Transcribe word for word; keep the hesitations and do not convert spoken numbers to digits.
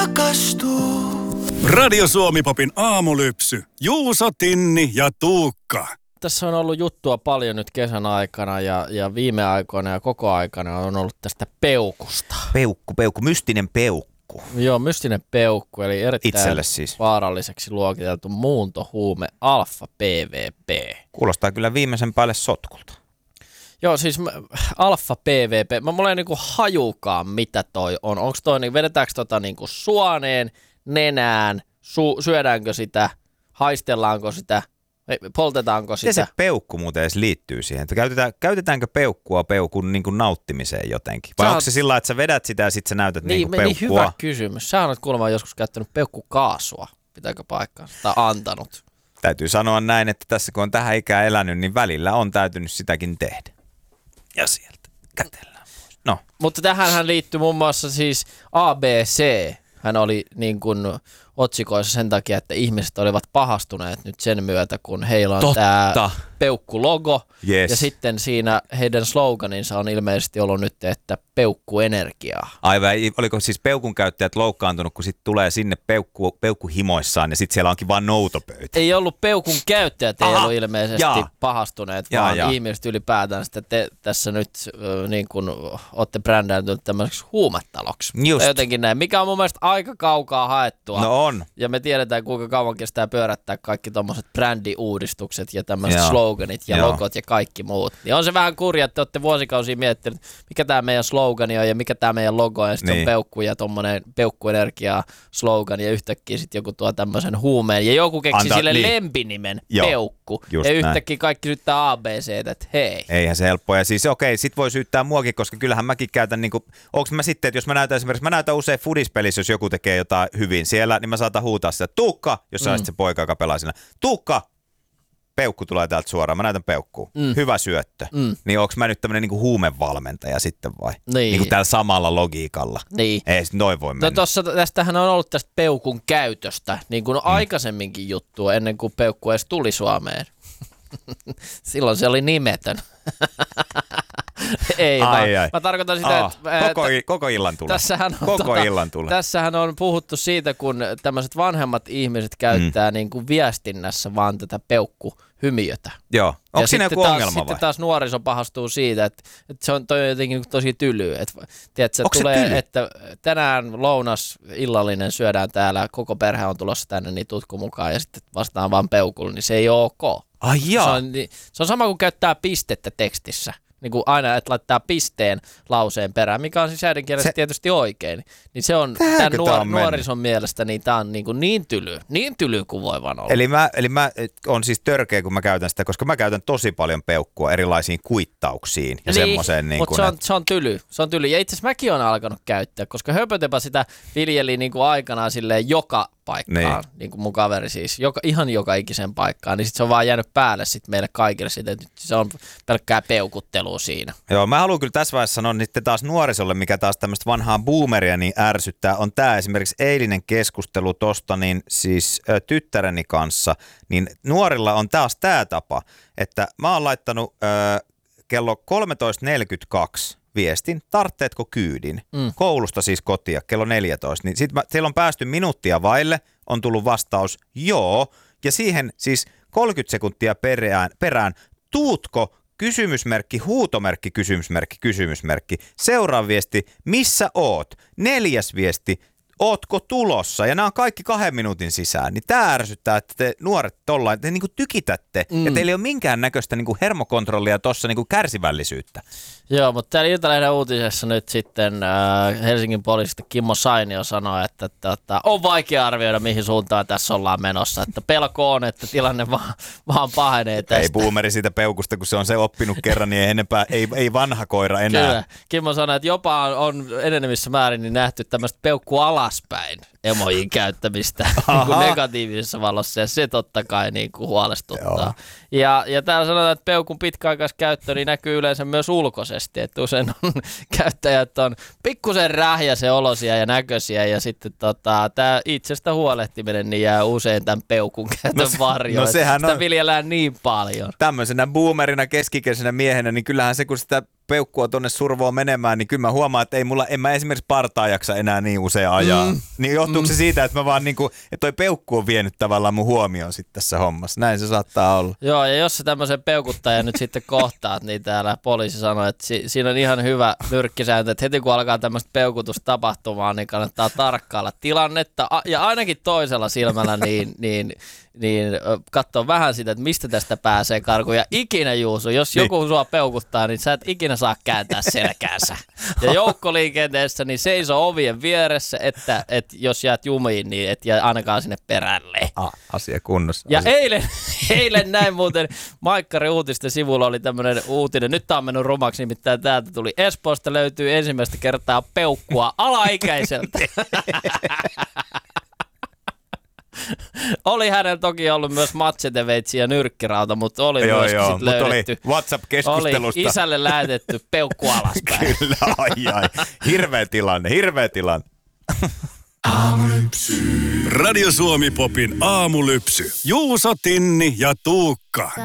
rakastuu. Radio Suomi-popin aamulypsy. Juuso, Tinni ja Tuukka. Tässä on ollut juttua paljon nyt kesän aikana ja, ja viime aikoina ja koko aikana on ollut tästä peukusta. Peukku, peukku, mystinen peukku. Joo, mystinen peukku, eli erittäin Itselle siis. vaaralliseksi luokiteltu muuntohuume alfa P V P. Kuulostaa kyllä viimeisen päälle sotkulta. Joo, siis mä, alfa P V P, mä mulla ei niinku hajukaan mitä toi on. Onko toi, niin vedetäänkö tota niinku suoneen, nenään, su, syödäänkö sitä, haistellaanko sitä, poltetaanko sitä? Miten se peukku muuten edes liittyy siihen? Että käytetään, käytetäänkö peukkua peukun niin kuin nauttimiseen jotenkin? Vai sä onko se sillä lailla, että sä vedät sitä ja sit sä näytät niin, niin kuin peukkua? Niin hyvä kysymys. Sä olet kuulemma joskus käyttänyt peukkukaasua. Pitääkö paikkaansa? Tai antanut? Täytyy sanoa näin, että tässä kun on tähän ikään elänyt, niin välillä on täytynyt sitäkin tehdä. Ja sieltä kätellään. No. Mutta tähänhän liittyy muun muassa siis A B C. Hän oli niin kuin otsikoissa sen takia, että ihmiset olivat pahastuneet nyt sen myötä, kun heillä on tämä peukkulogo. Yes. Ja sitten siinä heidän sloganinsa on ilmeisesti ollut nyt, että peukkuenergiaa. Aivan, oliko siis peukun käyttäjät loukkaantunut, kun sitten tulee sinne peukku, peukkuhimoissaan ja sitten siellä onkin vaan noutopöytä? Ei ollut peukun käyttäjät, ei Aha, ollut ilmeisesti jaa. pahastuneet, jaa, vaan jaa. ihmiset ylipäätään sitä te tässä nyt äh, niin kuin olette brändääntyneet tämmöiseksi huumetaloksi. Just. Tai jotenkin näin, mikä on mun mielestä aika kaukaa haettua. No on. Ja me tiedetään, kuinka kauan kestää pyörättää kaikki tommoset brändiuudistukset ja tämmöiset Joo. sloganit ja Joo. logot ja kaikki muut. Ja on se vähän kurja, että te olette vuosikausia miettineet, mikä tämä meidän slogani on ja mikä tämä meidän logo on. Ja sitten niin. on peukku ja tommonen peukkuenergia slogan ja yhtäkkiä sitten joku tuo tämmöisen huumeen. Ja joku keksi Anta, sille niin. lempinimen, Joo. peukku. Just ja näin. yhtäkkiä kaikki syyttää A B C, että hei. Eihän se helppoa. Ja siis okei, sit voi syyttää muakin, koska kyllähän mäkin käytän niinku, onks mä sitten, että jos mä näytän esimerkiksi, mä näytän usein foodispelissä, jos joku tekee jotain hyvin siellä, niin mä saatan huutaa sitä, Tuukka, jos sä mm. se poika, joka pelaa siinä, Tuukka, peukku tulee täältä suoraan, mä näytän peukkuun, mm. hyvä syöttö. Mm. Niin onks mä nyt tämmönen niinku huumevalmentaja sitten vai? Niin. Niinku täällä samalla logiikalla. Niin. Ei sit noin voi mennä. No tossa, tästähän on ollut tästä peukun käytöstä, niin kuin mm. aikaisemminkin juttua, ennen kuin peukku edes tuli Suomeen. Silloin se oli nimetön. Ei ai, vaan. ai. Mä tarkoitan sitä, oh, että... Koko, koko illan tulee. Tässähän on, koko tota, illan tulee. Tässähän on puhuttu siitä, kun tämmöiset vanhemmat ihmiset käyttää mm. niin kuin viestinnässä vaan tätä peukkuhymiötä. Joo. Onko siinä joku taas, ongelma vai? Sitten taas nuoriso pahastuu siitä, että, että se on toi jotenkin tosi tylyä. Että, tiedätkö, Onko se tulee, tyly? että tänään lounas illallinen syödään täällä, koko perhe on tulossa tänne, niin tutku mukaan ja sitten vastaan vaan peukulla, niin se ei ole ok. Ai Se jaa. on, se on sama kuin käyttää pistettä tekstissä. Niin kuin aina, että laittaa pisteen lauseen perään, mikä on siis äidinkielessä se... tietysti oikein. Niin se on tämän nuor- on nuorison mielestä, niin tämä on niin, kuin niin tyly, niin tyly kuin voi vaan olla. Eli mä, eli mä on siis törkeä, kun mä käytän sitä, koska mä käytän tosi paljon peukkua erilaisiin kuittauksiin ja niin, semmoiseen. Niin mutta se, on, se on tyly. Se on tyly. Ja itse asiassa mäkin olen alkanut käyttää, koska Höpötepä sitä viljeli niin kuin aikanaan silleen joka paikkaan, niin. niin kuin mun kaveri siis, joka, ihan joka ikisen paikkaan, niin sit se on vaan jäänyt päälle sit meille kaikille siitä, että se on pelkkää peukuttelua siinä. Joo, mä haluan kyllä tässä vaiheessa sanoa sitten taas nuorisolle, mikä taas tämmöistä vanhaa boomeria niin ärsyttää, on tämä esimerkiksi eilinen keskustelu tosta, niin siis ä, tyttäreni kanssa, niin nuorilla on taas tämä tapa, että mä oon laittanut ä, kello kolmetoista neljäkymmentäkaksi viestin, tartteetko kyydin, mm. koulusta siis kotia, kello neljätoista, niin sitten siellä on päästy minuuttia vaille, on tullut vastaus, joo, ja siihen siis kolmekymmentä sekuntia perään, perään tuutko, kysymysmerkki, huutomerkki, kysymysmerkki, kysymysmerkki, seuraava viesti, missä oot, neljäs viesti, ootko tulossa, ja nämä on kaikki kahden minuutin sisään, niin tämä ärsyttää, että te nuoret tollain, te niinku tykitätte, mm. ja teillä ei ole minkään näköistä niinku hermokontrollia tuossa niinku kärsivällisyyttä. Joo, mutta täällä Iltalehden uutisessa nyt sitten äh, Helsingin poliisista Kimmo Sainio sanoi, että, että, että on vaikea arvioida, mihin suuntaan tässä ollaan menossa. Että pelko on, että tilanne vaan, vaan pahenee tästä. Ei boomeri siitä peukusta, kun se on se oppinut kerran, niin ei, enempää, ei, ei vanha koira enää. Kyllä. Kimmo sanoi, että jopa on, on enenevissä määrin niin nähty tämmöistä peukku alaspäin emojin käyttämistä niin kuin negatiivisessa valossa, ja se totta kai niin kuin huolestuttaa. Joo. Ja, ja täällä sanotaan, että peukun pitkäaikaiskäyttö niin näkyy yleensä myös ulkoisesti, että usein on käyttäjät on pikkusen rähjäisen olosia ja näköisiä, ja sitten tota, tämä itsestä huolehtiminen niin jää usein tämän peukun käytön no, varjoon. No sitä on viljellään niin paljon. Tämmöisenä boomerina keskikäisenä miehenä, niin kyllähän se, kun sitä peukkua tonne survoon menemään, niin kyllä mä huomaan, että ei mulla, en mä esimerkiksi partaa jaksa enää niin usein ajaa. Mm. Niin johtuuko johtuuko se siitä, että mä vaan niinku, että toi peukku on vienyt tavallaan mun huomioon sitten tässä hommassa. Näin se saattaa olla. Joo, ja jos sä tämmöisen peukuttajan nyt sitten kohtaat, niin täällä poliisi sanoi, että si- siinä on ihan hyvä nyrkkisääntö, että heti kun alkaa tämmöistä peukutusta tapahtumaan, niin kannattaa tarkkailla tilannetta. A- ja ainakin toisella silmällä niin, niin, niin katsoa vähän sitä, että mistä tästä pääsee karkuun. Ja ikinä, Juuso, jos joku niin. sua peukuttaa, niin sä et ikinä saa kääntää selkäänsä. Ja joukkoliikenteessä niin seiso ovien vieressä, että, että jos jäät jumiin, niin et jää ainakaan sinne perälle. Ah, asia kunnossa. Ja asia. eilen, eilen näin muuten Maikkari uutisten sivulla oli tämmöinen uutinen, nyt tää on mennyt rumaksi, nimittäin täältä tuli Espoosta löytyy ensimmäistä kertaa peukkua alaikäiseltä. Oli hänellä toki ollut myös matseteveitsi ja nyrkkirauta, mutta oli joo, myös joo, sit löydetty. Oli WhatsApp-keskustelusta. Oli isälle lähetetty peukku alaspäin. Kyllä, ai ai. Hirveä tilanne, hirveä tilanne. Radio Suomi Popin aamulypsy. Juuso, Tinni ja Tuukka.